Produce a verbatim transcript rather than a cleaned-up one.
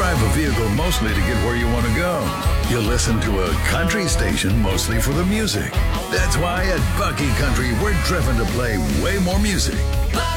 drive a vehicle mostly to get where you want to go. You listen to a country station mostly for the music. That's why at Bucky Country, we're driven to play way more music.